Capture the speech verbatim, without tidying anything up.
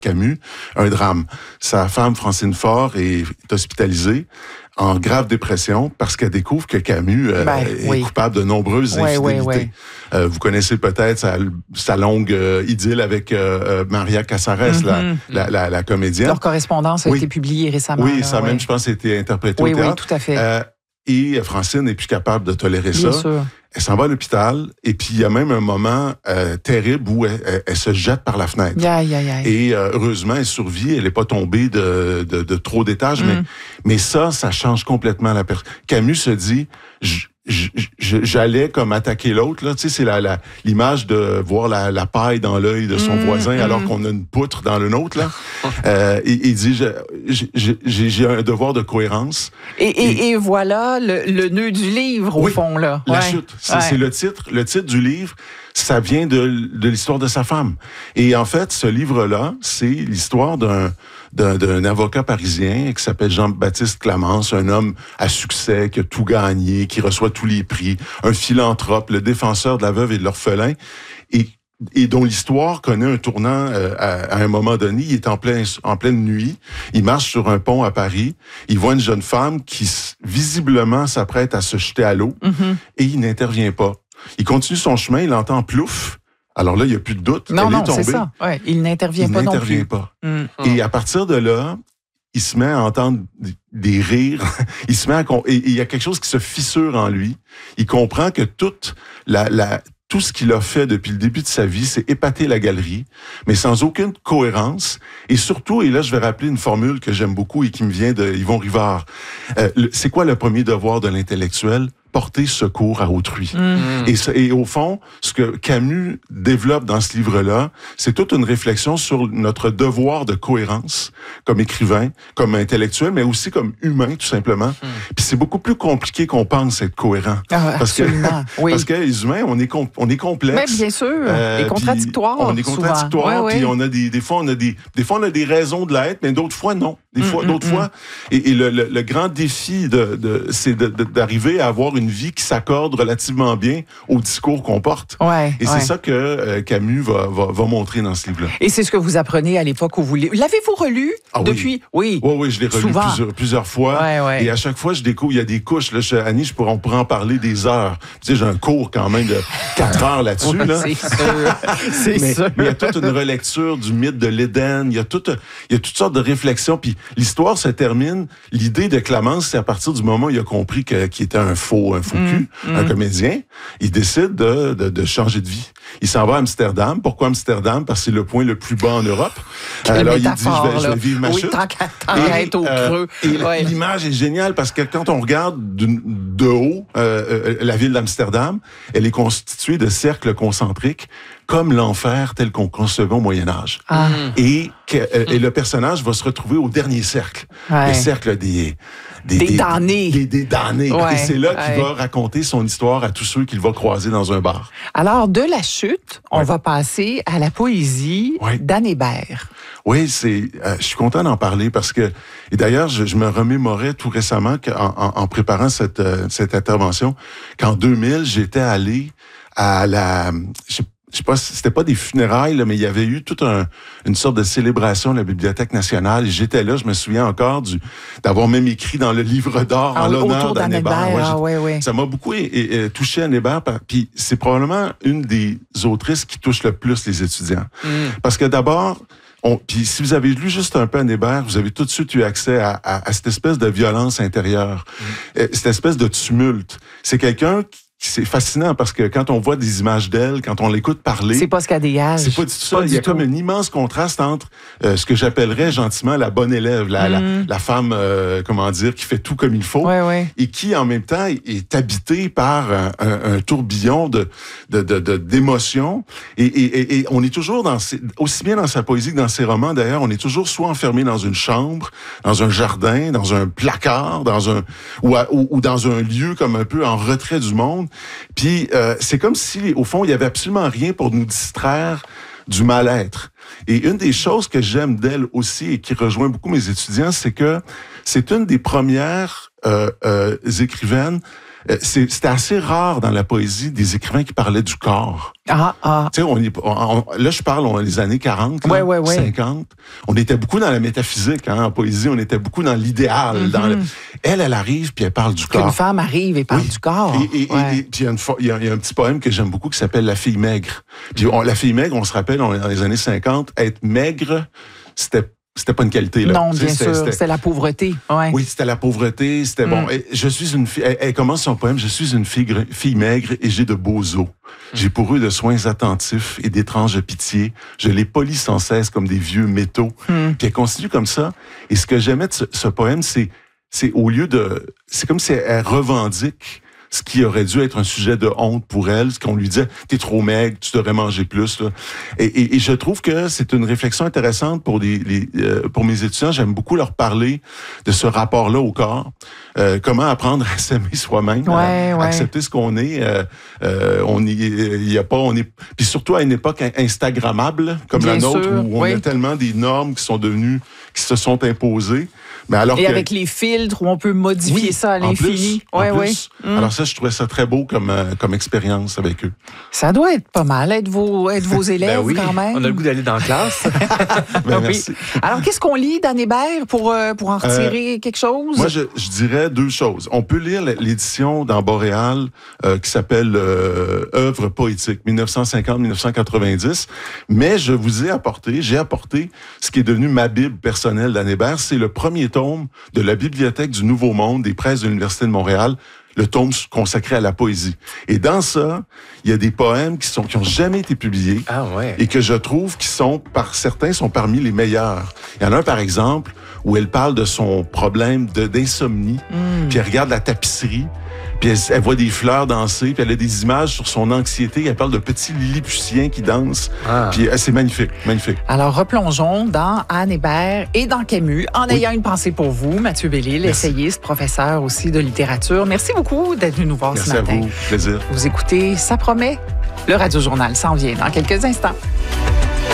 Camus, un drame. Sa femme, Francine Faure, est hospitalisée en grave dépression parce qu'elle découvre que Camus euh, ben, est oui. coupable de nombreuses oui, infidélités. Oui, oui. Euh, vous connaissez peut-être sa, sa longue euh, idylle avec euh, Maria Casares, mm-hmm. la, la, la, la comédienne. Leur correspondance a oui. été publiée récemment. Oui, là, ça oui. même, je pense, a été interprété oui, au théâtre. Oui, tout à fait. Euh, et Francine n'est plus capable de tolérer Bien ça. sûr. Elle s'en va à l'hôpital et puis il y a même un moment euh, terrible où elle, elle, elle se jette par la fenêtre. Aïe, aïe, aïe. Et euh, heureusement, elle survit. Elle n'est pas tombée de, de, de trop d'étages. Mm. Mais, mais ça, ça change complètement la personne. Camus se dit... Je, j'allais comme attaquer l'autre, là. Tu sais, c'est la, la, l'image de voir la, la paille dans l'œil de son mmh, voisin mmh. alors qu'on a une poutre dans le nôtre, là. euh, il, il dit, j'ai, j'ai un devoir de cohérence. Et, et, et, et voilà le, le nœud du livre, au oui, fond, là. La ouais. chute. C'est, ouais. c'est le titre. Le titre du livre, ça vient de, de l'histoire de sa femme. Et en fait, ce livre-là, c'est l'histoire d'un, d'un, d'un avocat parisien qui s'appelle Jean-Baptiste Clamence, un homme à succès, qui a tout gagné, qui reçoit tous les prix, un philanthrope, le défenseur de la veuve et de l'orphelin, et, et dont l'histoire connaît un tournant euh, à, à un moment donné. Il est en, plein, en pleine nuit, il marche sur un pont à Paris, il voit une jeune femme qui visiblement s'apprête à se jeter à l'eau, mm-hmm. et il n'intervient pas. Il continue son chemin, il entend plouf. Alors là, il n'y a plus de doute. Non, Elle non, est tombée. c'est ça. Ouais, il n'intervient il pas n'intervient non plus. pas. Mm. Et à partir de là, il se met à entendre des rires. il se met à, et il y a quelque chose qui se fissure en lui. Il comprend que toute la, la, tout ce qu'il a fait depuis le début de sa vie, c'est épater la galerie, mais sans aucune cohérence. Et surtout, et là, je vais rappeler une formule que j'aime beaucoup et qui me vient de Yvon Rivard. Euh, le, c'est quoi le premier devoir de l'intellectuel? Porter secours à autrui. Mmh. Et, et au fond, ce que Camus développe dans ce livre-là, c'est toute une réflexion sur notre devoir de cohérence comme écrivain, comme intellectuel, mais aussi comme humain, tout simplement. Mmh. Puis c'est beaucoup plus compliqué qu'on pense être cohérent. Ah, parce absolument, que, oui. Parce que les humains, on est, com- on est complexe. Mais bien sûr, euh, et contradictoire. On est contradictoire, ouais, puis ouais. on a des, des fois, on a des, des fois, on a des raisons de l'être, mais d'autres fois, non. Des fois, mmh, d'autres mmh. fois. Et, et le, le, le grand défi de, de, c'est de, de, d'arriver à avoir une vie qui s'accorde relativement bien au discours qu'on porte. Ouais, et ouais. c'est ça que euh, Camus va, va, va montrer dans ce livre-là. Et c'est ce que vous apprenez à l'époque où vous l'avez... L'avez-vous relu ah, depuis? Oui. Oui, oui, je l'ai relu plusieurs, plusieurs fois. Ouais, ouais. Et à chaque fois, je découvre, il y a des couches. Là, je, Annie, je pourrais, on pourrait en parler des heures. Tu sais, j'ai un cours quand même de quatre heures là-dessus. Ouais, là. C'est sûr. c'est mais, sûr. mais il y a toute une relecture du mythe de l'Éden. Il y a, toute, il y a toutes sortes de réflexions. Puis l'histoire se termine. L'idée de Clamence, c'est à partir du moment où il a compris que, qu'il était un faux, un faux mmh, cul, mmh. un comédien. Il décide de, de, de changer de vie. Il s'en va à Amsterdam. Pourquoi Amsterdam? Parce que c'est le point le plus bas en Europe. Quelle Alors il dit, métaphore, je vais, je vais vivre ma oui, chute. Tant qu'à être au euh, creux. Et ouais. l'image est géniale parce que quand on regarde de, de haut euh, euh, la ville d'Amsterdam, elle est constituée de cercles concentriques comme l'enfer tel qu'on concevait au Moyen-Âge. Ah. Et, que, euh, et le personnage va se retrouver au dernier cercle. Ouais. Le cercle des... Des, des damnés. Des, des damnés. Ouais, et c'est là qu'il ouais. va raconter son histoire à tous ceux qu'il va croiser dans un bar. Alors, de la chute, on ouais. va passer à la poésie ouais. d'Anne Hébert. Oui, c'est. Euh, je suis content d'en parler parce que, et d'ailleurs, je, je me remémorais tout récemment qu'en, en, en préparant cette, euh, cette intervention, qu'en deux mille, j'étais allé à la. Je, Je sais pas, c'était pas des funérailles, là, mais il y avait eu toute un, une sorte de célébration de la Bibliothèque nationale. Et j'étais là, je me souviens encore du, d'avoir même écrit dans le livre d'or ah, en l'honneur d'Anne Hébert. Ouais, ah, ouais, ouais. Ça m'a beaucoup é, é, touché Anne Hébert. Puis c'est probablement une des autrices qui touche le plus les étudiants. Mm. Parce que d'abord, on, puis si vous avez lu juste un peu Anne Hébert, vous avez tout de suite eu accès à, à, à cette espèce de violence intérieure, mm. cette espèce de tumulte. C'est quelqu'un qui c'est fascinant parce que quand on voit des images d'elle, quand on l'écoute parler... C'est pas ce qu'elle dégage. C'est pas du tout ça. Pas Il y a tout. comme un immense contraste entre euh, ce que j'appellerais gentiment la bonne élève, la, mm. la, la femme, euh, comment dire, qui fait tout comme il faut, ouais, ouais. et qui, en même temps, est habitée par un, un, un tourbillon de, de, de, de, d'émotions. Et, et, et on est toujours dans... Ses, aussi bien dans sa poésie que dans ses romans, d'ailleurs, on est toujours soit enfermé dans une chambre, dans un jardin, dans un placard, dans un ou, à, ou, ou dans un lieu comme un peu en retrait du monde. Puis euh, c'est comme si, au fond, il y avait absolument rien pour nous distraire du mal-être. Et une des choses que j'aime d'elle aussi et qui rejoint beaucoup mes étudiants, c'est que c'est une des premières euh, euh, écrivaines euh, c'est, c'était assez rare dans la poésie des écrivains qui parlaient du corps. Ah, ah. Tu sais, on est, on, on, là, je parle on, les années quarante, là, ouais, ouais, ouais. cinquante. On était beaucoup dans la métaphysique, hein, en poésie. On était beaucoup dans l'idéal. Mm-hmm. Dans le... Elle, elle arrive puis elle parle du corps. Qu'une femme arrive et parle oui. du corps. Et, et, ouais. et, et puis il y, a une, il, y a, il y a un petit poème que j'aime beaucoup qui s'appelle La fille maigre. Puis on, la fille maigre, on se rappelle, on est dans les années cinquante, être maigre, c'était C'était pas une qualité, là. Non, tu bien sais, sûr. C'était, c'était la pauvreté. Ouais. Oui, c'était la pauvreté. C'était mm. bon. Et je suis une fille. Elle, elle commence son poème. Je suis une fille, fille maigre et j'ai de beaux os. Mm. J'ai pour eux de soins attentifs et d'étranges pitiés. Je les polis sans cesse comme des vieux métaux. Mm. Puis elle continue comme ça. Et ce que j'aimais de ce, ce poème, c'est, c'est au lieu de, c'est comme si elle revendique ce qui aurait dû être un sujet de honte pour elle, ce qu'on lui disait, t'es trop maigre, tu devrais manger plus. Là. Et, et, et je trouve que c'est une réflexion intéressante pour les, les euh, pour mes étudiants. J'aime beaucoup leur parler de ce rapport-là au corps, euh, comment apprendre à s'aimer soi-même, ouais, à, ouais. à accepter ce qu'on est. Euh, euh, on y, il y a pas, on est, puis surtout à une époque instagrammable comme Bien la nôtre sûr, où on oui. a tellement des normes qui sont devenues, qui se sont imposées. Mais alors et que, avec les filtres où on peut modifier oui, ça à l'infini. En plus, ouais, en ouais. plus. Mm. Alors ça, je trouvais ça très beau comme, euh, comme expérience avec eux. Ça doit être pas mal, être vos, être vos élèves ben oui, quand même. On a le goût d'aller dans la classe. ben, oui. merci. Alors, qu'est-ce qu'on lit d'Anne Hébert pour, euh, pour en retirer euh, quelque chose? Moi, je, je dirais deux choses. On peut lire l'édition dans Boréal euh, qui s'appelle euh, Œuvres poétiques, dix-neuf cent cinquante à dix-neuf cent quatre-vingt-dix. Mais je vous ai apporté, j'ai apporté ce qui est devenu ma Bible personnelle d'Anne Hébert. C'est le premier tome de la Bibliothèque du Nouveau Monde des presses de l'Université de Montréal, le tome consacré à la poésie. Et dans ça, il y a des poèmes qui sont qui ont jamais été publiés ah ouais. et que je trouve qui sont, par certains, sont parmi les meilleurs. Il y en a un, par exemple, où elle parle de son problème de, d'insomnie, mm. puis elle regarde la tapisserie, puis elle, elle voit des fleurs danser, puis elle a des images sur son anxiété. Elle parle de petits lilliputiens qui dansent. Ah. Puis c'est magnifique, magnifique. Alors, replongeons dans Anne Hébert et dans Camus, en oui. ayant une pensée pour vous, Mathieu Bellil, essayiste, professeur aussi de littérature. Merci beaucoup d'être venu nous voir Merci ce matin. Merci à vous, plaisir. Vous écoutez Ça promet, le Radio-Journal s'en vient dans quelques instants.